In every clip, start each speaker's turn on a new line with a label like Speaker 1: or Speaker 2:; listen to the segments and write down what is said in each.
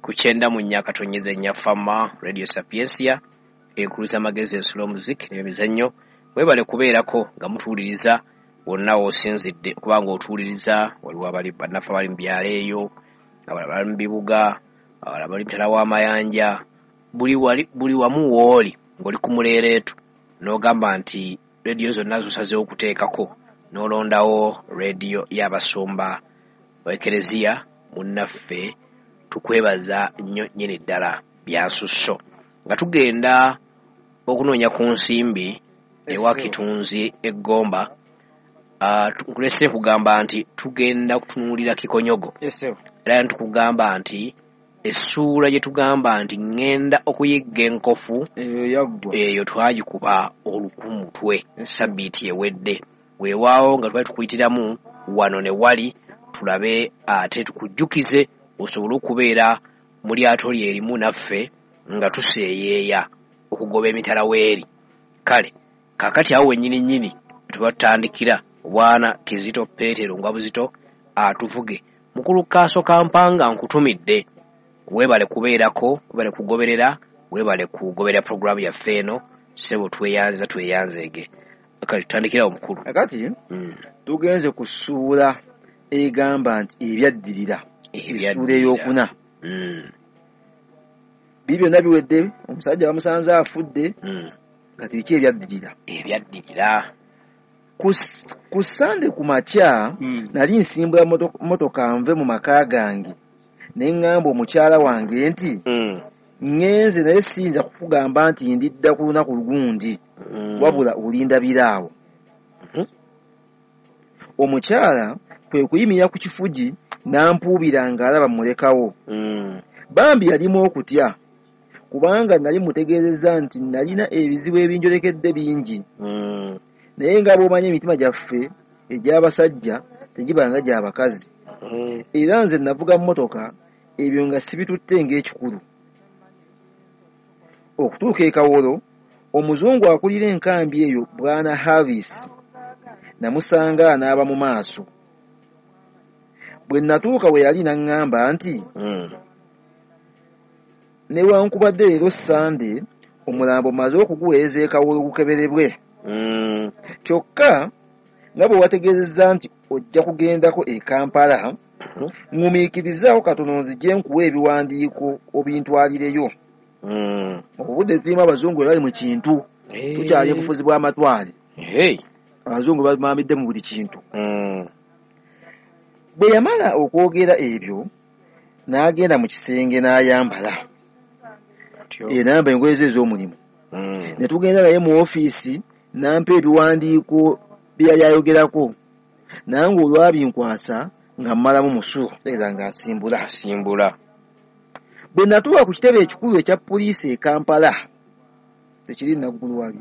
Speaker 1: kuchenda mu nnyaka tonyeza ennya Fama Radio Sapiensia ekuluza magezi slow music n'emizannyo webale kubeerako nga mutuuliriza wonna osinzidde kubanga otuuliriza waliwo abali bannafa bali mu byalo eyo abali mu bibuga abali mutala w'amayanja buli wamu wooli ng'oli ku muleereetu n'ogamba nti rediyo zonna zosazeewo okuteekako n'olondawo rediyo y'abasumba w'ekereziya munnaffe tukwebaza nnyo nnyini ddala byasusso nga tugenda okunoonya ku nsimbi ewa Kitunzi eggomba nkulese kugamba nti tugenda kutunuulira Kikonyogo era ntukugamba nti essuula gye tugamba nti ŋŋenda okuyigga enkofu eyo twagikuba olukumutwe sabbiiti ewedde weewaawo nga twali tukuyitiramu wano ne wali tulabe ate tukujjukize osobole okubeera mu lyato lyerimu naffe nga tuseeyeeya okugoba emitala weeri kale kaakati awo wennyini nnyini tuba tutandikira bwana Kizito Peetero Ngwabuzito atuvuge mukulu Kaaso Kampanga nkutumidde weebale kubeerako weebale kugoberera weebale kugoberera programu yaffe eno ssebo tweyanzeege kale tutandikirawo mukulu
Speaker 2: akati tugenze ku ssuula egamba nti ebyaddirira essuula ey'okuna biri byonna biwedde omusajja bamusanze afudde kati biki ebyaddirira ku Sande ku makya nali nsimbula motoka nve mu maka gange ne ŋŋamba omukyala wange nti ŋŋenze naye siyinza kukugamba nti ndidda ku lunaku lugundi wabula olindabiraawo. Omukyala kwe kuyimirira ku kifugi n'ampuubira ng'alaba mulekawo. Bambi yalimu okutya kubanga nali mutegeezezza nti nalina ebizibu ebinjolekedde bingi naye nga bw'omanyi emitima gyaffe egy'abasajja tegibanga gy'abakazi era nze navuga mmotoka ebyo nga sibitutte ng'ekikulu. Okutuuka e Kawolo omuzungu akulira enkambi eyo bwana Harris namusanga anaaba mu maaso. Bwe natuuka we yali n'aŋŋamba nti newankubadde leero Sande omulambo maze okuguweereza e Kawolo gukeberebwe kyokka nga bwe wategeezezza nti ojja kugendako e Kampala ngumiikirizaawo katono nzije nkuwa ebiwandiiko obintwalireyo. Obudde tulimu abazungu bwe bali mu kintu tukyali bufuzi bw'amatwale abazungu bamambidde mu buli kintu. Bwe yamala okwogera ebyo n'agenda mu kisenge n'ayambala n'ayamba engoye ze ez'omulimu ne tugenda naye mu ofiisi n'ampa ebiwandiiko bye yali ayogerako nange olwabinkwasa nga mmalamu musu tegeeza nga asimbula. Bwe natuuka ku kitebe ekikulu ekya poliisi e Kampala tekiri naggulu wali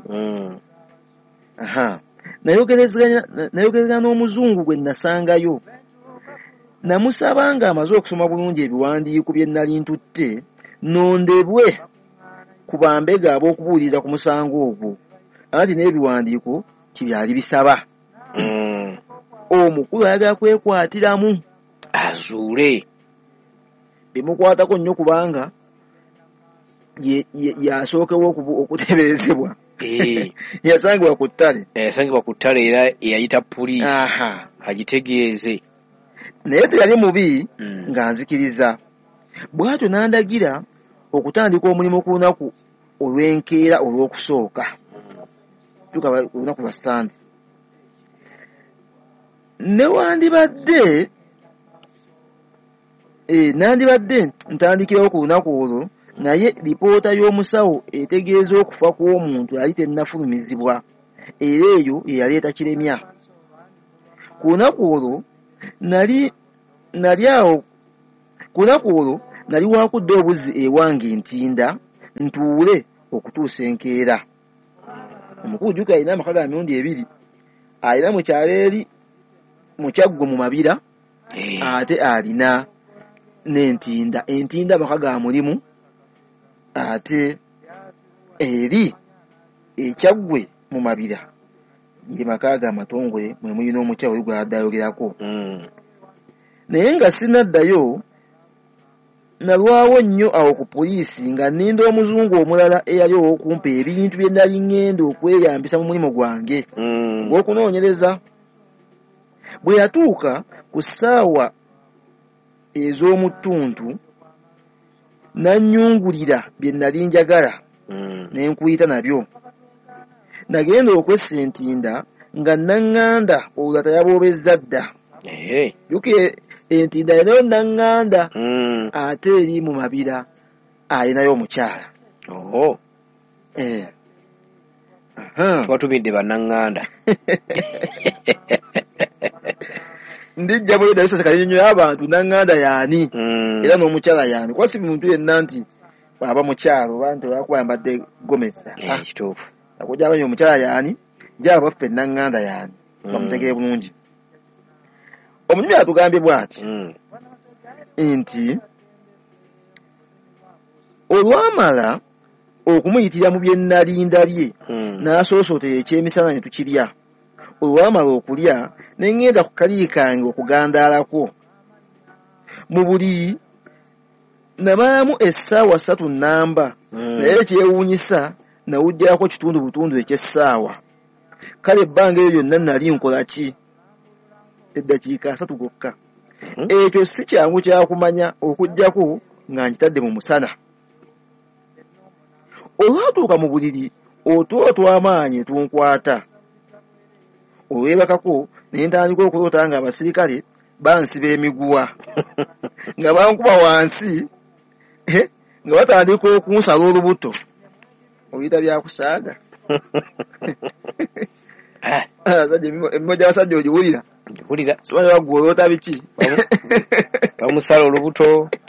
Speaker 2: nayogereza n'omuzungu gwe nasangayo namusaba nga amaze okusoma bulungi ebiwandiiko bye nali ntutte nondebwe ku bambega ab'okubuulira ku musango ogwo anti n'ebiwandiiko kibyali bisaba. Omukulu ayagala kwekwatiramu azuule bimukwatako nnyo kubanga yasookewo okuteberezebwa yasangibwa ku ttale
Speaker 1: era yayita poliisi agitegeeze
Speaker 2: naye teyali mubi nga nzikiriza. Bw'atyo n'andagira okutandika omulimu ku lunaku olw'enkeera olw'okusooka tuka olunaku lwa Sande. Nandibadde ntandikirawo ku lunaku olwo naye lipoota y'omusawo etegeeza okufa kw'omuntu yali tennafulumizibwa era eyo ye yaleeta kiremya. Ku lunaku olwo nali wakudde obuzzi ewange ntinda ntuule okutuusa enkeera. Omukulu jjuka alina amaka ga mirundi 2 alina mu kyalo eri mu Kyaggwe mu Mabira ate alina n'entinda amaka ga mulimu ate eri Ekyaggwe mu Mabira ye maka ga Matongole mwe mulina omukyala gwe addayogerako. Naye nga sinaddayo nalwawo nnyo awo ku poliisi nga nninda omuzungu omulala eyali ow'okumpa ebintu bye nali ŋŋenda okweyambisa mu mulimu gwange gw'okunoonyereza. Bwe yatuuka ku ssaawa ez'omu ttuntu nannyungulira bye nali njagala ne nkuyita nabyo. Nagenda okwessentinda nga naŋŋanda olwo tayaboobezza dda. Jjukira entinda erinayo naŋŋanda ate eri mu mabira alinayo omukyala.
Speaker 1: Tubatumidde bannaŋŋanda.
Speaker 2: Ndijja bwe dayosese kanyonyo y'abantu naŋŋanda yaani era n'omukyala yaani kuba si muntu yenna nti bw'aba mukyalo oba nti olwakuba yambadde gomesa.
Speaker 1: Kituufu.
Speaker 2: Nakujja abanyi omukyala yaani gyaba baffe naŋŋanda yaani bamutegere bulungi. Omunyumya atugambye bw'ati nti olwamala okumuyitira mu bye nnali ndabye n'asoosootera ekyemisana ne tukirya. Olwamala okulya ne ŋŋenda ku kaliiri kange okugandaalako. Mu buliri namalamu essaawa 3 nnamba naye ekyewuunyisa nawujjako kitundu butundu eky'essaawa. Kale ebbanga eryo lyonna nali nkola ki? Eddakiika 3 gokka. Ekyo si kyangu kyakumanya okuggyako nga nkitadde mu musana. Olwatuuka mu buliri otulo tw'amaanyi tunkwata. Olwebakako ne ntandika okuloota nga abasirikale bansiba emiguwa nga bankuba wansi nga batandika okunsala olubuto. Oyita byakusaaga. Emimo gy'abasajja ogiwulira?
Speaker 1: Ngiwulira.
Speaker 2: Simanyi waggwa oloota biki?
Speaker 1: Bamusala olubuto.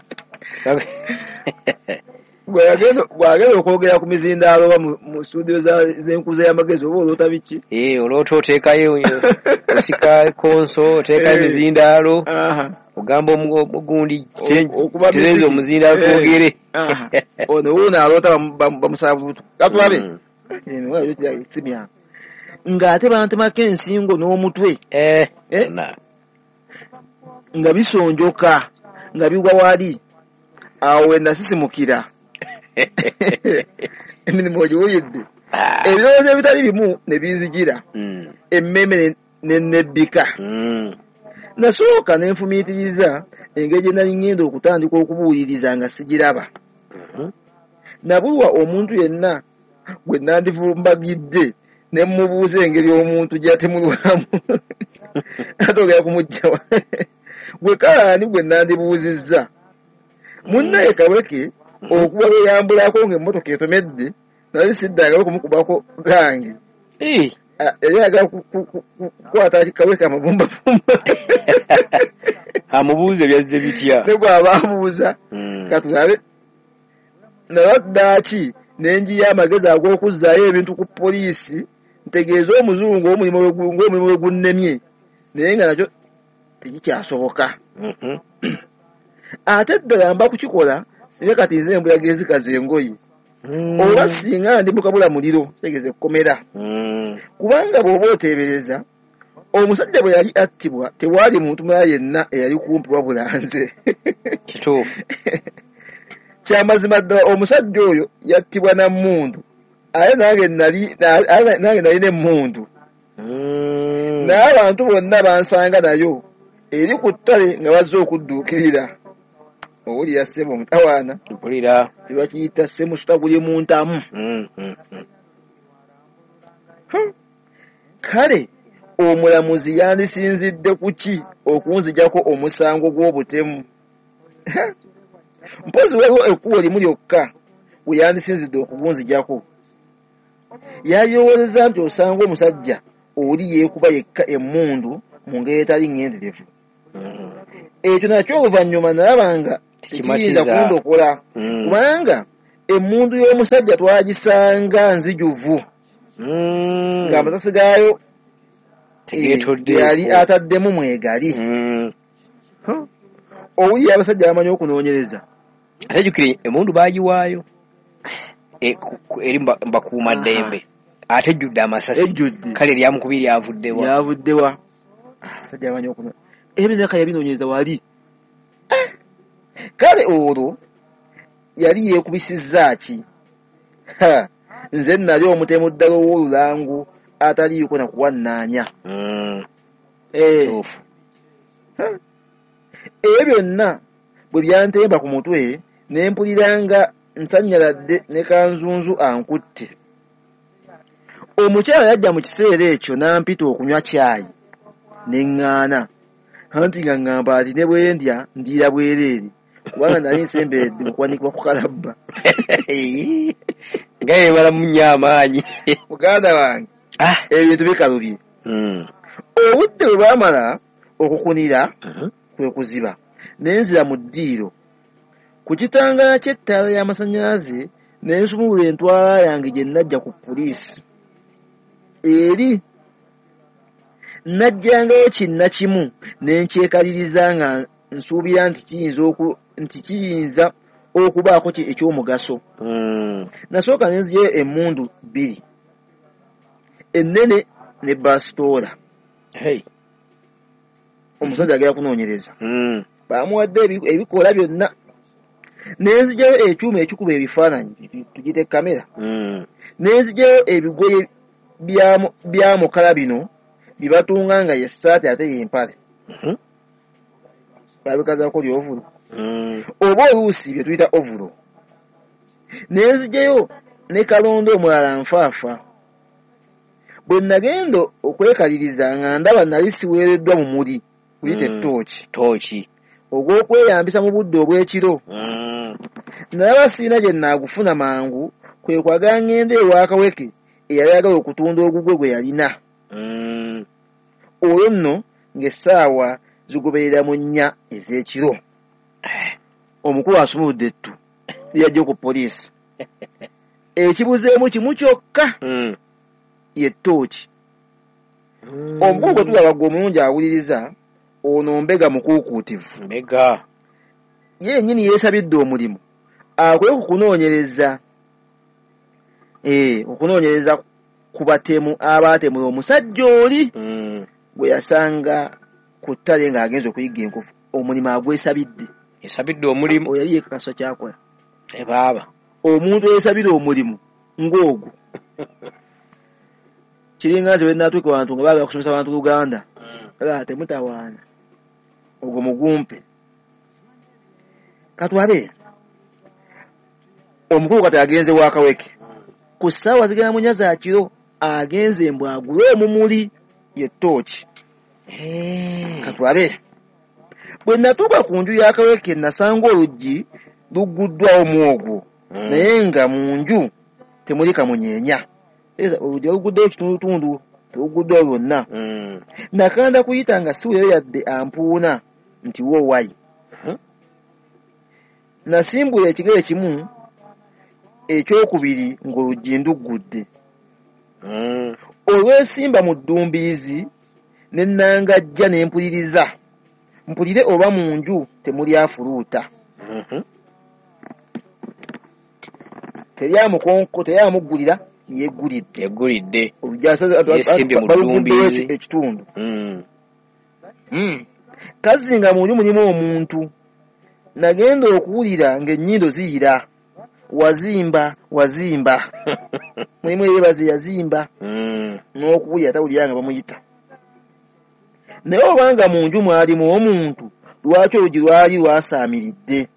Speaker 2: Bw'agenda okwogera ku mizindaalo oba mu studio z'enkuza y'amagezi oba oloota biki?
Speaker 1: Oloota oteekayo osika konso oteekayo emizindaalo ogamba ogundi tereza omuzindaalo twogere. Ono wuuno aloota bamusala bulutu. Katulabe simya ng'ate bantemako ensingo n'omutwe nga bisonjoka nga bigwa wali. Awo we nasisimukira. Emirimu ogiwulidde. Ebirowoozo ebitali bimu ne binzijira. Emmeme ne nebbika. Nasooka ne nfumiitiriza engeri gye nali ŋŋenda okutandika okubuuliriza nga sigiraba. Nabulwa omuntu yenna gwe nandivumbagidde ne mmubuuza engeri omuntu gy'atemulwamu. Atogera kumugjawa. Gwe kalaani gwe nandibuuzizza. Munnaye Kabweke okuba yeyambulako ng'emmotoka etomedde nali siddanga okumukubako gange. Yali ayagala kukwata Kabweke amabumbabumba. Amubuuze byazze bitya.
Speaker 2: Ne bw'aba abuuza katulabe. Nawaddaaki ne njiya amagezi ag'okuzzaayo ebintu ku poliisi ntegeeza omuzungu ng'omulimu we gunnemye naye nga nakyo tekikyasoboka. Ate ddala mba kukikola singa kati nze embuyaga ezikaza engoye oba singa ndi mukabula muliro tegeeza ekkomera. Kubanga bw'oba oteebereza omusajja bwe yali attibwa tewaali muntu mulala yenna eyali kumpi wabula nze.
Speaker 1: Kituufu.
Speaker 2: Kyamazima ddala omusajja oyo yattibwa na mmundu ate nange nali n'emmundu. Naye abantu bonna bansanga nayo eri ku ttale nga bazze okudduukirira. Owulira ssebo omutawaana.
Speaker 1: Mpulira.
Speaker 2: Tebakiyita ssemusuta guli mu ntamu. Kale omulamuzi yandisinzidde ku ki okunzijako omusango gw'obutemu? Mpozi waliwo ekkubo limu lyokka we yandisinzidde okugunzijako. Yalyowoozezza nti osanga omusajja oli yeekuba yekka emmundu mu ngeri etali ŋŋenderevu. Ekyo nakyo oluvannyuma nalaba nga tekiyinza kundokola kubanga emmundu y'omusajja twagisanga nzijuvu ng'amasasi gaayo yali ataddemu mwegali. Owulira abasajja bamanyi okunoonyereza.
Speaker 1: Ate jjukira emmundu baagiwaayo eri mbakuumaddembe ate ejjudde amasasi. Kale eryamukubiri lyavuddewa. Abasajja bamanyi okunoonyereza. Ebinaka yabinoonyereza wali.
Speaker 2: kale olwo yali yeekubisizza ki? Nze nali omutemu ddala ow'olulangu ataliiko na kuwannaanya. Ebyo byonna bwe byantemba ku mutwe ne mpulira nga nsanyaladde ne kanzunzu ankutte. Omukyala yajja mu kiseera ekyo n'ampita okunywa caayi ne ŋŋaana, anti nga ŋŋamba ati ne bwe ndya ndiira bwereere kubanga nali nsemberedde okuwanikibwa ku kalabba.
Speaker 1: Nga yebala munnyo amaanyi.
Speaker 2: Muganda wange ebintu bikalubye. Obudde bwe bwamala okukunira kwe kuziba ne nzira mu ddiiro ku kitangaala ky'ettaala y'amasannyalaze ne nsumulula entwala yange gye najja ku poliisi. Eri najjangayo kinnakimu ne nkyekaliriza nga nsuubira nti kiyinza okubaako eky'omugaso. Nasooka ne nzijayo emmundu 2, ennene ne basitoola. Omusajja agenda kunoonyereza. Bamuwadde ebikola byonna. Ne nzijayo ekyuma ekikuba ebifaananyi, tugite kamera. Ne nzijayo ebigoye bya mukala bino bye batunga nga ye ssaati ate y'empale. Babikazaako lyovulo. Oba oluusi bye tuyita ovulo. Ne nzijayo ne kalondo omulala nfaafa. Bwe nagenda okwekaliriza nga ndaba nali siweereddwa mu muli kuyita ettooki ogw'okweyambisa mu budde obw'ekiro. Nalaba sirina gye naagufuna mangu, kwe kwagala ngende ewa Kaweke eyali ayagala okutunda ogugwe gwe yalina. Olwo nno ng'essaawa zigoberera mu 4 ez'ekiro. Omukulu asumuludde ettu yajja ku poliisi. Ekibuzeemu kimu kyokka, ye ttooki. Omukulu gwe tulaba gwe omulungi awuliriza, ono mbega mukuukuutivu. Ye yennyini yeesabidde omulimu akwiye ku kunoonyereza. Okunoonyereza ku batemu abaatemula omusajja oli gwe yasanga ku ttale ng'agenza okuyiga enkofu. Omulimu agwesabidde.
Speaker 1: Yesabidde omulimu.
Speaker 2: Oyo yali yeekakasa kyakola.
Speaker 1: Baaba.
Speaker 2: Omuntu eyesabira omulimu ng'ogwo. Kiringa nze bwe natuuka abantu nga baagala kusomesa abantu Luganda. Temutawaana. Ogwo mugumpe. Katwale. Omukulu kati agenze wa Kaweke. Ku ssaawa zigenda mu 4 za kiro agenze mbw agule omumuli ye ttooki. Katwale. Bwe natuuka ku nju ya Kaweke nasanga oluggi lugguddwawo muogwo. Naye nga mu nju temuli kamunyeenya. Oluggi luguddeyo kitundutundu, teruguddwayo lwonna. Nakanda kuyita nga siweeyo yadde ampuuna nti wo wayi. Nasimbula ekigere kimu, ekyokubiri ng'oluggi nduggudde. Olwesimba mu ddumbiizi ne nangajja ne mpuliriza. Mpulire oba mu nju temuli afuluuta. Teri amukonko, teri amuggulira, yeggulidde.
Speaker 1: Yesimbye mu ddumbiizi
Speaker 2: ekitundu. Kazinga mu nju mulimu omuntu. Nagenda okuwulira ng'ennyindo ziyira. Wazimba. Mulimu eyebaze yazimba. N'okuwulira tawulira nga bamuyita. Naye obanga mu nju mwalimu omuntu, lwaki oluggi lwali lwasaamiridde?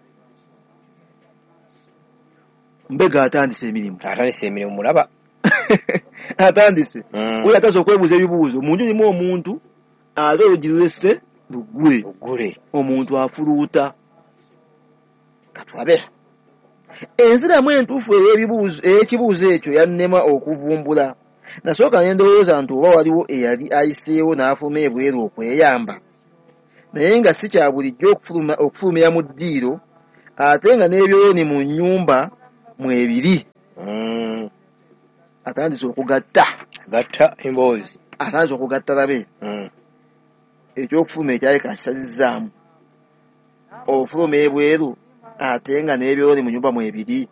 Speaker 2: Mbega atandise emirimu.
Speaker 1: Mulaba.
Speaker 2: Atandise. Oyo atandise okwebuuza ebibuuzo. Mu nju mulimu omuntu, ate oluggi lulese luggule. Omuntu afuluuta. Katwabe. Enziramu entuufu ey'ekibuuzo ekyo yannema okuvumbula. Nasooka ne ndowooza nti oba waliwo eyali ayiseewo n'afuluma ebweru okweyamba. Naye nga si kya bulijjo okufulumira mu ddiiro, ate nga n'ebyoloni mu nnyumba mwebiri. Atandise okugatta
Speaker 1: emboozi.
Speaker 2: Atandise okugatta labe. Ekyokufuluma ekyali kakisazizaamu. Ofuluma ebweru ate nga n'ebyoloni mu nnyumba mwebiri.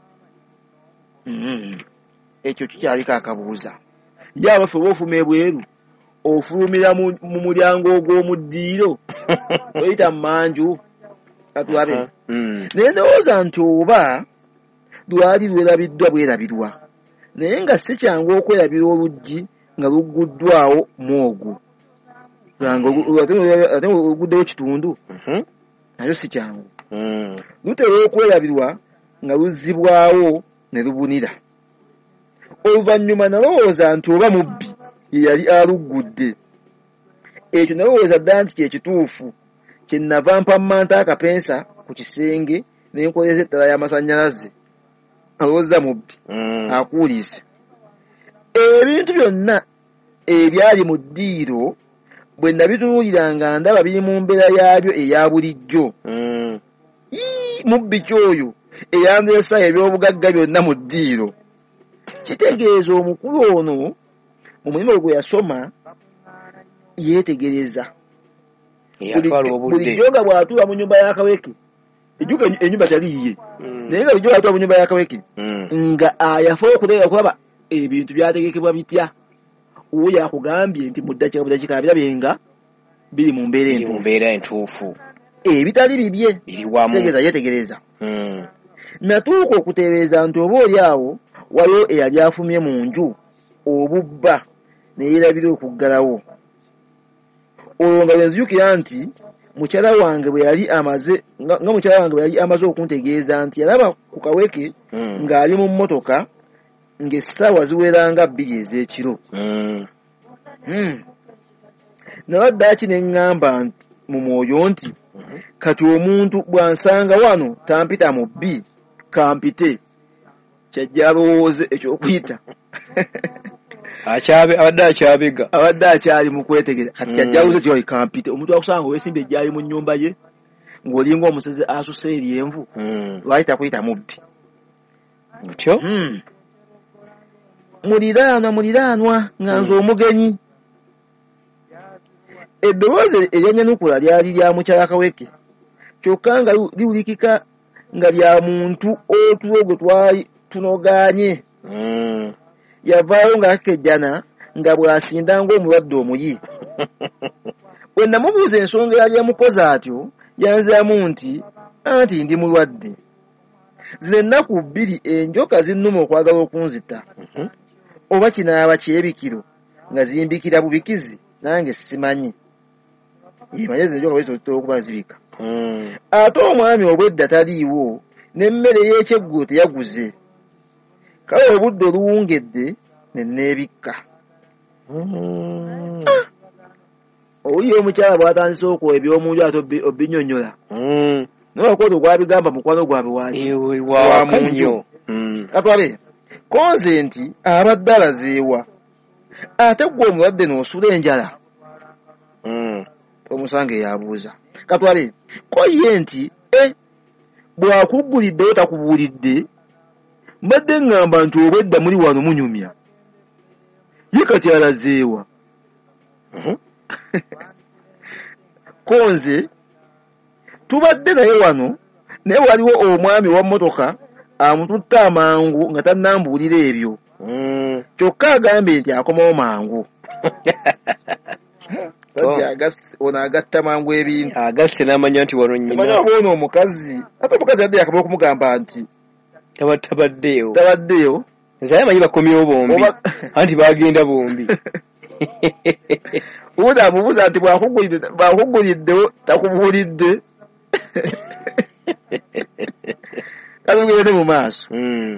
Speaker 2: Ekyo kikyaliko akabuuza. Yaba ffe ofuluma ebweru ofulumira mu mulyango ogw'omu ddiiro oyita mu manju. katulabe naye ndowooza nti oba lwali lwerabiddwa bwerabirwa naye nga si kyangu okwerabira oluggi nga lugguddwawo mwogo ate oluguddewo kitundu nayo si kyangu lutera okwerabirwa nga luzzibwawo ne lubunira oluvannyuma nalowooza nti oba mubbi ye yali aluggudde ekyo nalowooza ddala nti kyekituufu kye nnava mpammanta akapensa ku kisenge ne nkoleza ettala y'amasannyalaze alowooza mubbi akuuliise ebintu byonna ebyali mu ddiiro bwe nabitunuuliranga ndaba biri mu mbeera yaabyo eya bulijjo mubbi kyoyo eyandeesa ebyobugagga byonna mu ddiiro kitegeeza omukulu ono mu mulimu gwe yasoma yeetegereza bulijjo nga bw'atuula mu nnyumba y'akaweke ejjuga ennyumba taliiye naye nga bulijjo bw'atuula mu nnyumba y'akaweke nga ayafa okulaba ebintu byategekebwa bitya owo yakugambye nti mu ddakiika birabyenga biri mu mbeera entuufu ebitali bibye tegeeza yeetegereza natuuka okutereeza nti oba oli awo waliwo eyali afumye mu nju obubba ne yeerabira okuggalawo olwo nga bwe nzijukira nti mukyala wange bwe yali amaze okuntegeeza nti yalaba ku kaweke ng'ali mu mmotoka ng'essaawa ziweranga 2 ez'ekiro nabaddaki ne ŋŋamba mu mwoyo nti kati omuntu bw'ansanga wano tampita mu bbi kampite kyajja alowooze ekyokuyita abadde akyali mu kwetegera kati kyajja alowooze kyali kampite omuntu akusanga weesimbye ejjali mu nnyumba ye ng'olinga omuseze asusa eryenvu lwayita kuyita mubbi ntyo muliraanwa nga nze omugenyi eddoboozi eryanyanukula lyali lya mukyala kaweke kyokka nga liwulikika nga lya muntu otulo gwe twali tunogaanye yavaayo ng'akejjana nga bw'asinda ng'omulwadde omuyi bwe namubuuza ensonga yali yamukoze atyo yanziramu nti anti ndi mulwadde zino ennaku 2 enjoka zinnuma okwagala okunzita oba kinaaba kyebikiro nga zimbikira bubikizi nange simanyi yemanye zino enjoka bwezitotera okuba zibika ate omwami obwedda taliiwo n'emmere y'ekyeggulo teyaguze kale obudde oluwungedde ne neebikka owulira omukyala bw'atandise okuwa ebyomunju ate obbinyonnyola n'okwota gwabigamba mukwano gwabwe wa munju atwabe konze nti abadde alazeewa ate gwe omulwadde n'osula enjala omusanga eyabuuza katwale ko ye nti bw'akugguliddeyo takubuulidde mbadde ŋŋamba nti obwedda muli wano munyumya ye kati alazeewa konze tubadde naye wano naye waliwo omwami wa mmotoka amututte amangu nga tannambuulira ebyo kyokka agambye nti akomawo mangu ono agatta mangu ebintu
Speaker 1: agasse n'amanya nti wano
Speaker 2: nnyina ono omukazi ate omukazi adde yakaba okumugamba nti tabaddeyo
Speaker 1: nzaye amanyi bakomyewo bombi anti bagenda bombi
Speaker 2: ubuuza amubuuza nti bw'akugguliddewo takubuulidde katugende mu maaso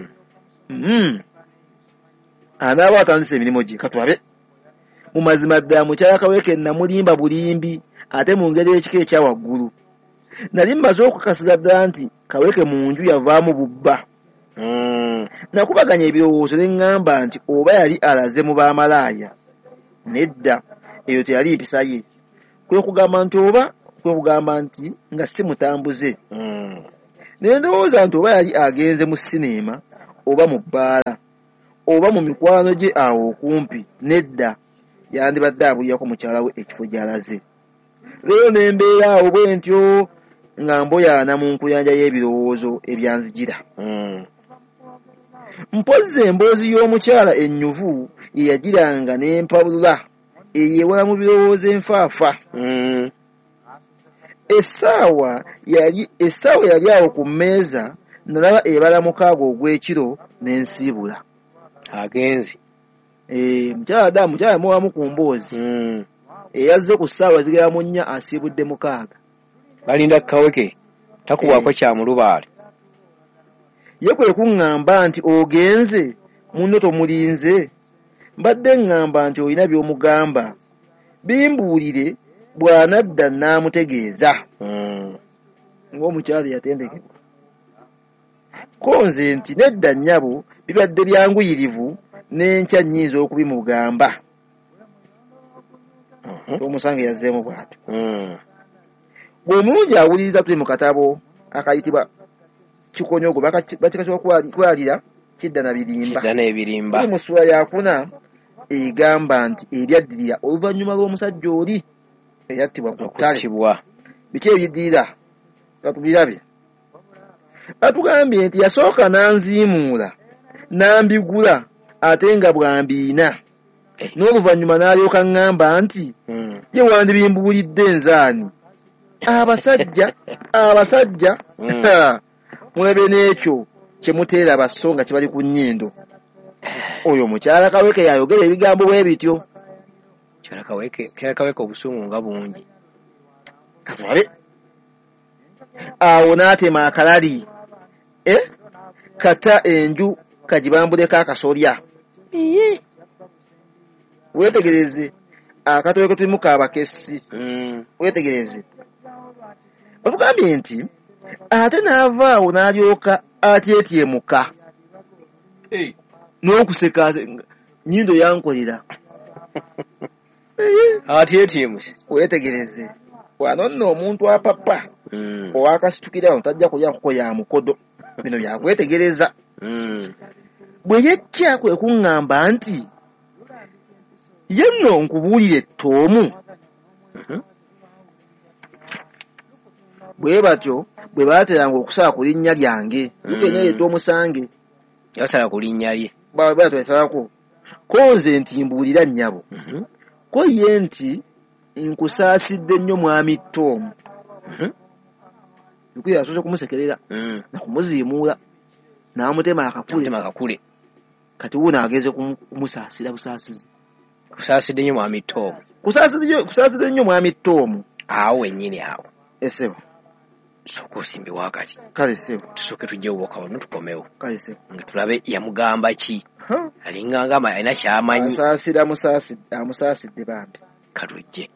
Speaker 2: anaaba atandise emirimu gye katwabe mu mazima ddala mukyala kaweke namulimba bulimbi ate mu ngeri ekika ekya waggulu nali mmaze okukasiza ddala nti kaweke mu nju yavaamu bubba nakubaganya ebirowoozo ne ŋŋamba nti oba yali alaze mu baamalaaya nedda eyo teyali mpisa ye kwe kugamba nti nga si mutambuze naye ndowooza nti oba yali agenze mu sineema oba mu bbaala oba mu mikwano gye awo okumpi nedda yandibadde abulirako mukyala we ekifo gy'alaze leero n'embeera awo bwe ntyo nga mboyaana mu nkuyanja y'ebirowoozo ebyanzijira mpozzi emboozi y'omukyala ennyuvu ye yagiranga n'empabulula eyeewala mu birowoozo enfaafa essaawa yali awo ku mmeeza nalaba ebala mukaaga ogw'ekiro n'ensiibula
Speaker 1: agenzi
Speaker 2: mukyala muwamu ku mboozi eyazze ku ssaawa zigera mu 4 asiibudde 6
Speaker 1: balinda kaweke takubwako kya mulubaale
Speaker 2: ye kwe kuŋŋamba nti ogenze munno tomulinze mbadde ŋŋamba nti olina by'omugamba bimbuulire bw'anadda n'amutegeeza ng'omukyala yatendekebwa ko nze nti nedda nnyabo bibadde byanguyirivu n'enkya nnyinza okubimugamba omusange yazzeemu bw'atyo bw'omulungi awuliriza tuli mu katabo akayitibwa kikonyogo bakikasooka kwalira kidda na birimba mu ssula yakuna egamba nti ebyaddirira oluvannyuma lw'omusajja oli eyattibwa ku ttale biki ebiddirira katubirabe batugambye nti yasooka n'anziimuula n'ambigula ate nga bwambiina n'oluvannyuma n'alyoka ŋŋamba nti ye wandibimbuulidde nzaani abasajja mulabe n'ekyo kyemuteera basso nga kibali ku nnyindo oyo mukyala Kaweke yayogera ebigambo bwe bityo
Speaker 1: kyala Kaweke obusungu nga bungi
Speaker 2: katulabe awo n'atema akalali kata enju kagibambuleko akasolya wetegereze akatowe ketulimu kabakesi wetegereze batugambye nti ate n'avaawo n'alyoka atyetyemuka n'okuseka nnyindo yankolera
Speaker 1: atyetyemuse
Speaker 2: wetegereze wano nno omuntu apapa owakasitukira wano tajja kulya nkoko ya mukodo bino byakwetegereza bwe yejja kwe kuŋŋamba nti ye nno nkubuulire ettoomu bwe batyo bwe baateranga okusala ku linnya lyange lugenya yetta omusange
Speaker 1: yasala ku linnya lye
Speaker 2: batwetalako ko nze nti mbuulira nnyabo ko ye nti nkusaasidde nnyo mwami Tom lukira asoose kumusekerera nakumuziimuula n'amutema akakule kati wuuna ageze kumusaasira busaasizi
Speaker 1: kusaasidde nnyo mwami Tom
Speaker 2: kusaasidde nnyo mwami Tom
Speaker 1: awo wennyini awo
Speaker 2: esebo
Speaker 1: tusooke osimbi wakati
Speaker 2: kale sebo
Speaker 1: tusooke tujje obuwaka wano tukomewo
Speaker 2: kale sebo
Speaker 1: nga tulabe yamugamba ki alinga ngamba alina kyamanyi
Speaker 2: amusaasidde bambi
Speaker 1: katujje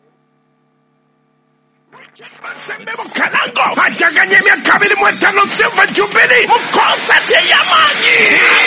Speaker 3: Kalango ajaganye emyaka 25 Silver Jubilee mu konsati ey'amaanyi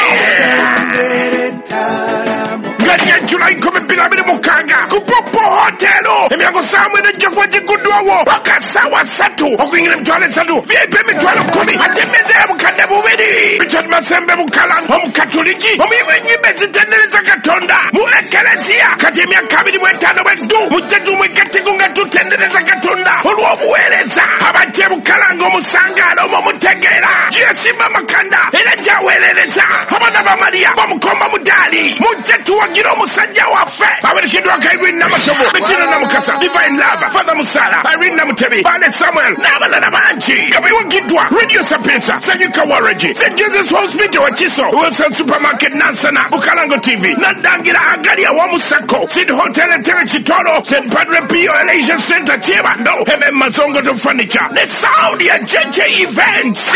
Speaker 3: ngaliya July 2026 ku Popo Hotel emyango samwe nejja kuba giguddwawo paka ssaawa 3 okuyingira emitwalo 3 VIP emitwalo 10 ate emmeeza ya bukadde 2 Richard Masembe Bukalango omukatuliki omuyimu ennyimba ezitendereza Katonda mu ekelesiya kati emyaka 25 bweddu mujje tumwegatteko nga tutendereza Katonda olw'obuweereza abajje Bukalango omusangaalo omumutegeera gyesimba makanda era gyaweerereza abaana ba Mariya bamukomba mudaali mujje tuwagira omusajja waffe awerekeddwako Irene Namasobo Bettina Namukasa Divine Love Father Musala Irene Namutebi Bane Samuel n'abalala bangi nga biwagiddwa Radio Sapienza Sanyuka Waragi St. Jesus Hospital Wakiso Wilson Supermarket Nansana Bukalango TV Nadangira Agaria Wamusako Sid Hotel Tere Kitoro St. Padre Pio Elijah Center Chibando Mazongo to Furniture the sound ya JJ Events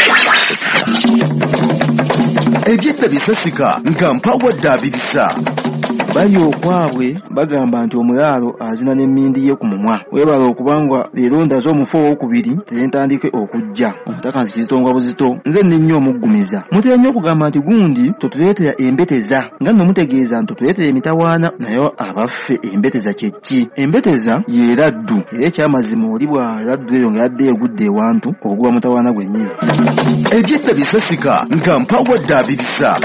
Speaker 4: ebyetta bisasika nga mpawadde abirisa
Speaker 2: bali okwabwe bagamba nti omulaalo azina n'emmindi ye ku mumwa webala okubangwa leero ndaze omufu owokubiri terentandike okujja omutaka nti kizitongwa buzito nze nninnyo omuggumiza mutera nnyo okugamba nti gundi totuleetera embeteza nga nno mutegeeza nti totuleetera emitawaana naye abaffe embeteza kye ki embeteza yeeraddu era ekyamazima oli bwaladdu eyo nga yadde egudde ewantu okuguba mutawaana gwennyini
Speaker 4: ebyetta bisasika nga mpawadde abirisa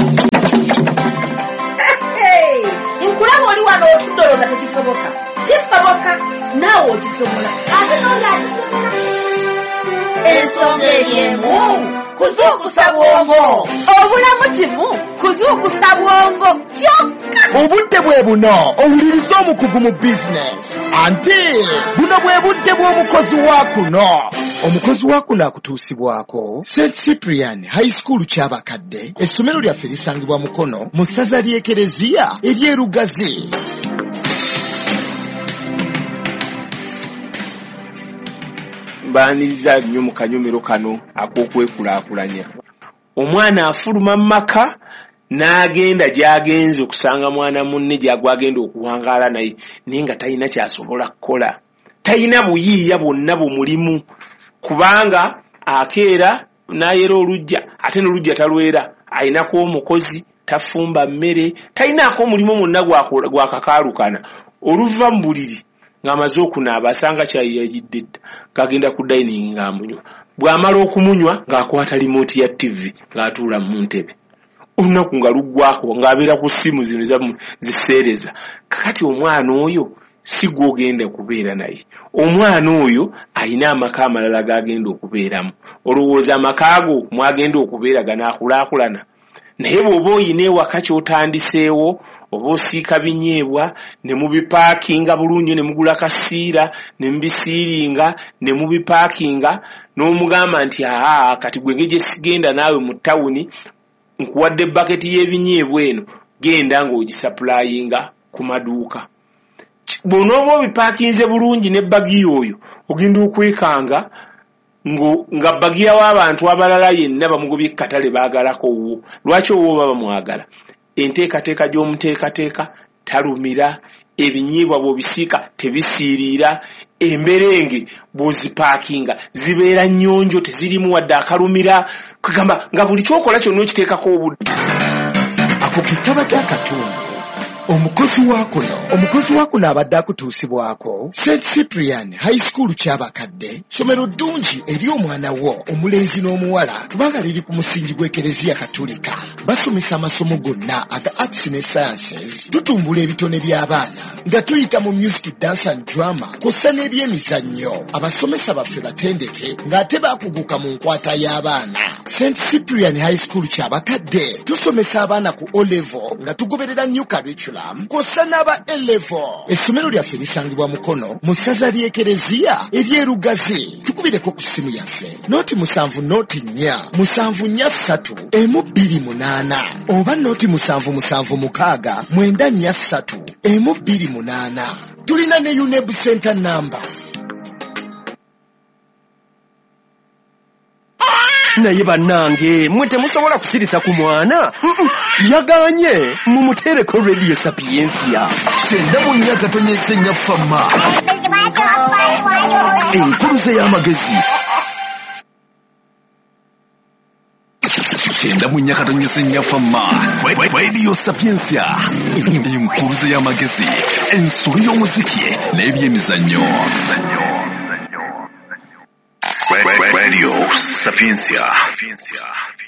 Speaker 5: nkulaba oli wano otudoloza tekisoboka kisoboka naawe okisobola ate nonga akisobola ensonga eri emu kuzuukusa bwongo. Obulamu kimu kuzuukusa bwongo kyokka.
Speaker 6: Obudde bwe buno owuliriza omukugu mu bizinesi. Anti buno bwe budde bw'omukozi wa kuno. Omukozi wa kuno akutuusibwako St. Cyprian High School ky'abakadde. Essomero lyaffe lisangibwa Mukono mu ssaza ly'Ekereziya ery'Erugazi.
Speaker 7: Mbaaniriza nnyo mu kanyomero kano ak'okwekulaakulanya. Omwana afuluma mu maka n'agenda gy'agenze okusanga mwana munne gy'agwagenda okuwangaala naye nga talina ky'asobola kukola. Talina buyiiya bwonna bumulimu kubanga akeera n'ayera olujja ate n'olujja talwera. Ayinako omukozi tafumba mmere, talinaako omulimu mwonna gwakakaalukana. Oluva mu buliri ng'amaze okunaaba asanga kyayiyagidde dda ng'agenda ku dining ng'amunywa. Bw'amala okumunywa ng'akwata remote ya TV ng'atuula mu ntebe. Olunaku nga luggwako ng'abeera ku ssimu zino ziseereza. Kakati omwana oyo si gw'ogenda kubeera naye. Omwana oyo ayina amaka amalala g'agenda okubeeramu. Olowooza amaka ago mwagenda okubeera ganaakulaakulana. Naye bw'oba oyina ewaka ky'otandiseewo oba osiika binyeebwa ne mubipaakinga bulungi ne mugula kasiira ne mubisiiringa ne mubipaakinga n'omugamba nti kati gwe gye sigenda naawe mu tawuni nkuwadde ebbaketi y'ebinyeebwa eno genda ng'ogisappulayinga ku maduuka. Bw'onooba obipaakinze bulungi ne bagi oyo ogenda okwekanga nga bagiya w'abantu abalala yenna bamugobye katale baagalako wo. Lwaki owo baba mwagala? Enteekateeka gy'omuteekateeka talumira, ebinyeebwa bw'obisiika tebisiiriira, emberenge bw'ozipaakinga zibeera nnyonjo tezirimu wadde akalumira. Kugamba nga buli kyokola kyonna okiteekako obudde.
Speaker 6: Ako kitaba ky'akatundu. Omukozi wa kuno abadde akutuusibwako St. Cyprian High School ky'abakadde. Somero ddungi eri omwana wo omulenzi n'omuwala kubanga liri ku musingi gw'Ekereziya Katolika. Basomesa amasomo gonna aga arts ne sciences. Tutumbula ebitone by'abaana nga tuyita mu music, dance and drama kw'ossa n'ebyemizannyo. Abasomesa baffe batendeke ng'ate baakuguka mu nkwata y'abaana. St. Cyprian High School ky'abakadde tusomesa abaana ku O-level nga tugoberera new curriculum kw'ossa n'aba A-level. Essomero lyaffe lisangibwa Mukono mu ssaza ly'Ekereziya ery'Erugazi. Tukubireko ku ssimu yaffe nooti 77443 oba nooti 7769438. Tulina ne UNEB Center number.
Speaker 8: Naye bannange mwe temusobola kusirisa ku mwana. Yaganye mumutereko Radio Sapiensia.
Speaker 4: Kyenda mu nnyaka tonyesenya fama. Enkuluze y'amagezi. Kyenda mu nnyaka tonyesenya fama. Radio Sapiensia. Enkuluze y'amagezi. Ensuli y'omuziki n'ebyemizannyo. Radio Sapiensia.